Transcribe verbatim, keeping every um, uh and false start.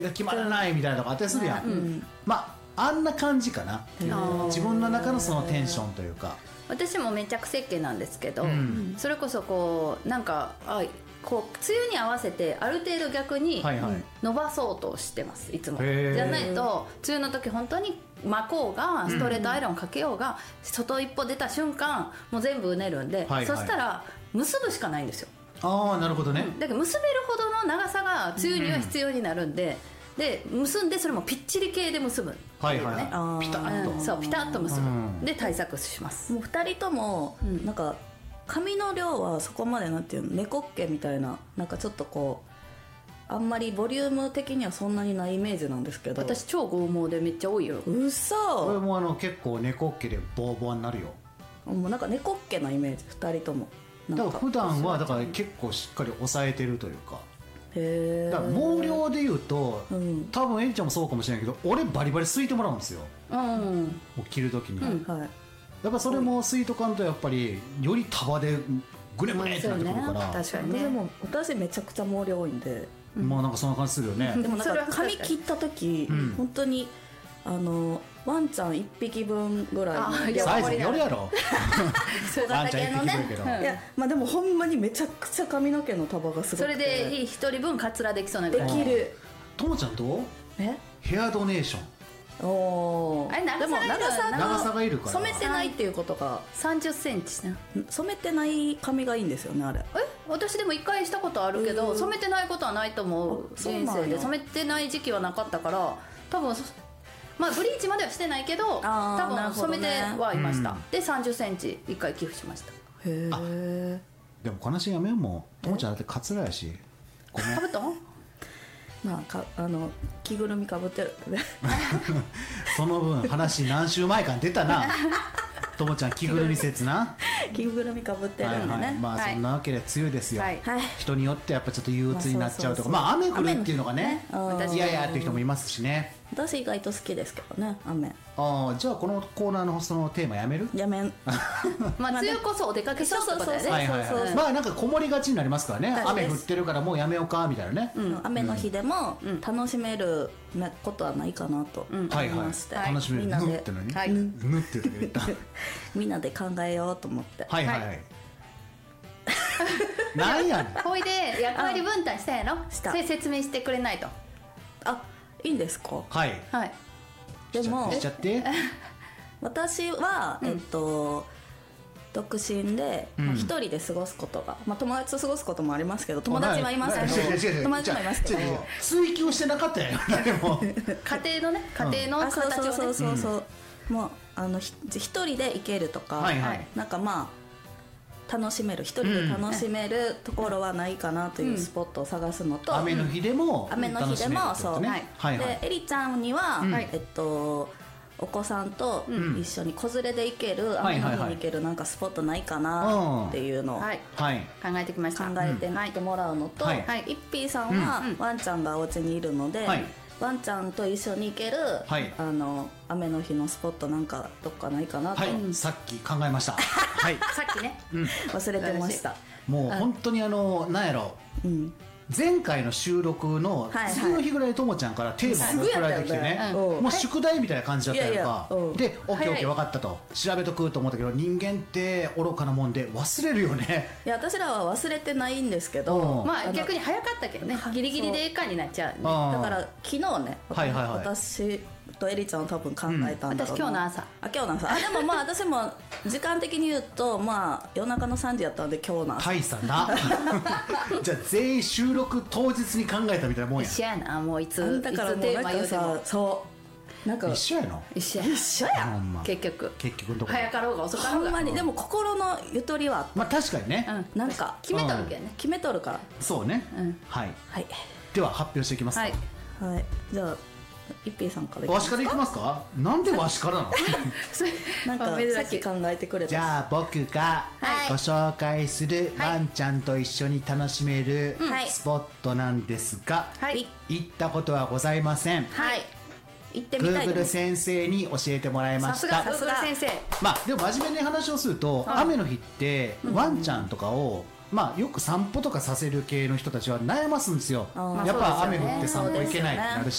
決まらないみたいなとこあったりするやん、うん、まああんな感じかな、自分の中のそのテンションというか。 私もめちゃく設計なんですけど、うん、それこそこうなんかあこう梅雨に合わせてある程度逆に伸ばそうとしてます、いつも。じゃないと梅雨の時本当に巻こうがストレートアイロンかけようが、うん、外一歩出た瞬間もう全部うねるんで、はいはい、そしたら結ぶしかないんですよ。 ああなるほどね、 うん、だから結べるほどの長さが梅雨には必要になるんで、うん、で結んでそれもぴっちり系で結ぶ、ね、 はいはいはい、ピタッと、 うん、そうピタッと結ぶ、うん、で対策します。 もうふたりとも、うん、なんか髪の量はそこまでなんていうの猫っ毛みたいな、なんかちょっとこうあんまりボリューム的にはそんなにないイメージなんですけど。 私超剛毛でめっちゃ多いよ。 うそ。 これもあの結構猫っ毛でボーボーになるよ。 もうなんか猫っ毛のイメージふたりとも。 だから普段はだから結構しっかり抑えてるというか。 へえ。 だから毛量でいうと、うん、多分エリちゃんもそうかもしれないけど、俺バリバリすいてもらうんですよ、うん、もう着る時に、うん、はい、やっぱそれもすいとかんとやっぱりより束でグレグレってなってくるから、 ね、確かにね。でも私めちゃくちゃ毛量多いんで、 うん、まあなんかそんな感じするよね。 でもなんか髪切った時、うん、本当にあのワンちゃんいっぴきぶんぐらいサイズによるやろ小型系のね、 いやまあでもほんまにめちゃくちゃ髪の毛の束がすごくて、 それでひとりぶんカツラできそうなぐらいできる。 ともちゃんどう？えヘアドネーション。 おー、あれ長さがいる、 長さ長さがいるから染めてないっていうことがさんじゅっセンチな。 染めてない髪がいいんですよねあれ。 え私でもいっかいしたことあるけど、染めてないことはないと思う。人生で染めてない時期はなかったから多分まあブリーチまではしてないけど多分染めてはいました、うん、でさんじゅっセンチいっかい寄付しました。 へえ。 でもこの話やめよう。もうともちゃんだってカツラやしごめん。かぶったの？ まあ、かあの着ぐるみかぶってるその分話何週前かに出たなともちゃん着ぐるみ説な着ぐるみかぶってるんでね、はいはい、 まあそんなわけで梅雨ですよ、はい、人によってやっぱちょっと憂鬱になっちゃうとか、まあ雨降るっていうのがね嫌やっていう人もいますしね。 私意外と好きですけどね雨。 ああじゃあこのコーナーのそのテーマやめる？ やめんまあ梅雨こそお出かけしようってことだよね。 まあなんかこもりがちになりますからね。雨降ってるからもうやめようかみたいなね、 うん、雨の日でも楽しめることはないかなと思いまして、 はいはい、楽しめる。 みんなでぬってのに、はい、ぬっていう時言ったみんなで考えようと思って。 はいはいはいなんやねん。 ほいで役割分担したんやろ。それ説明してくれないと。 あいいんですか？ はい、 はい、 でもしちゃって私は、えっと、うん、独身で一、うん、人で過ごすことが、まあ、友達と過ごすこともありますけど、友達はいますけど、友達もいますけど追求してなかったよでも家庭のね、家庭の形をね、 そうそうそうそう、うん、もうあのひ一人で行けるとか、はいはい、なんかまあ楽しめる、一人で楽しめるところはないかなというスポットを探すのと、 うん、雨の日でも雨の日でもそう、 ね、はいはいはい、 でエリちゃんには、うん、えっとお子さんと一緒に子連れで行ける、うん、雨の日に行けるなんかスポットないかなっていうのを、はいはい、考えてきました。 考えてみてもらうのと、はいはい、イッピーさんは、うん、ワンちゃんがお家にいるので、はい、ワンちゃんと一緒に行ける、はい、あの雨の日のスポットなんかどっかないかなと、 はい、さっき考えましたはい、 さっきね、 うん、忘れてました。 もう本当にあのなんやろ、うん、前回の収録の次の日ぐらいともちゃんからテーマを送られてきてね、もう宿題みたいな感じだったやんか。でオッケーオッケー分かったと調べとくと思ったけど、人間って愚かなもんで忘れるよね。 いや私らは忘れてないんですけど、 まあ逆に早かったけどね、ギリギリでかになっちゃう、ね、 だから昨日ね、はいはいはい、私とエリちゃんは多分考えたんだろうな、うん、 私今日の朝あ今日の朝あでもまあ私も時間的に言うとまあ夜中のさんじやったので今日の朝大差なじゃあ全員収録当日に考えたみたいなもんや。 一緒やな、もういつだからもうなんかさ、そうなんか一緒やの一緒や一緒や結局結局どこ早かろうが遅かろうが、 ほんまにでも心のゆとりはあった。 まあ確かにね、 うん、なんか決めとるけどね、 決めとるから。 そうね、うん、はい、はい、では発表していきますか。はい、はい、じゃあ一平さんからわしからいきますか。なんでわしからなのなんかさっき考えてくれた。 じゃあ僕がご紹介するワンちゃんと一緒に楽しめるスポットなんですが、はい、行ったことはございません。はい、 行ってみたいです。 Google 先生に教えてもらいました。 さすが Google 先生。 まあでも真面目に話をすると、うん、雨の日ってワンちゃんとかをまあよく散歩とかさせる系の人たちは悩ますんですよ。やっぱ雨降って散歩行けないってなるし、